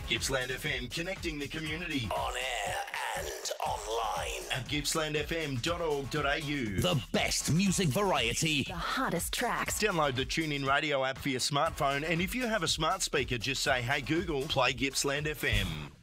Gippsland FM, connecting the community. On air and online. At gippslandfm.org.au. The best music variety. The hottest tracks. Download the TuneIn radio app for your smartphone, and if you have a smart speaker, just say, "Hey Google, play Gippsland FM."